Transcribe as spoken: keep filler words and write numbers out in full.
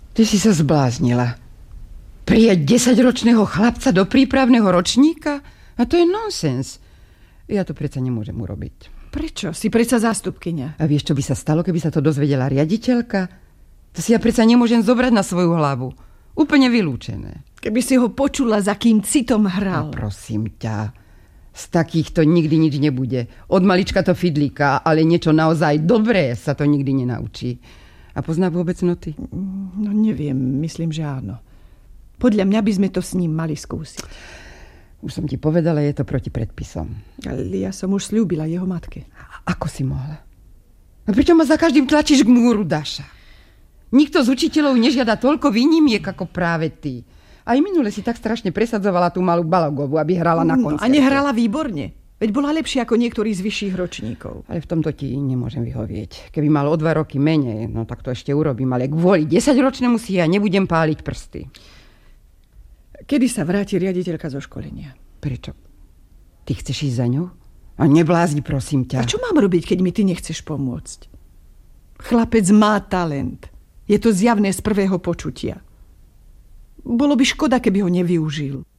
Ty si sa zbláznila. Prijať desaťročného chlapca do prípravného ročníka? A to je nonsens. Ja to predsa nemôžem urobiť. Prečo? Si predsa zástupkyňa. A vieš, čo by sa stalo, keby sa to dozvedela riaditeľka? To si ja predsa nemôžem zobrať na svoju hlavu. Úplne vylúčené. Keby si ho počula, za kým citom hral. No, prosím ťa. Z takýchto nikdy nič nebude. Od malička to fidlíka, ale niečo naozaj dobré sa to nikdy nenaučí. A pozná vôbec noty? No neviem, myslím, že áno. Podľa mňa by sme to s ním mali skúsiť. Už som ti povedala, je to proti predpisom. Ale ja som už sľúbila jeho matke. A ako si mohla? A prečo ma za každým tlačíš k múru, Daša? Nikto z učiteľov nežiada toľko výnimiek ako práve ty. Aj minule si tak strašne presadzovala tú malú Balogovú, aby hrala na koncerte. No, a nehrala výborne. Veď bola lepšia ako niektorí z vyšších ročníkov. Ale v tomto ti nemôžem vyhovieť. Keby mal o dva roky menej, no tak to ešte urobím. Ale kvôli desaťročnému si ja nebudem páliť prsty. Kedy sa vráti riaditeľka zo školenia? Prečo? Ty chceš ísť za ňou? A neblázni, prosím ťa. A čo mám robiť, keď mi ty nechceš pomôcť? Chlapec má talent. Je to zjavné z prvého počutia. Bolo by škoda, keby ho nevyužil.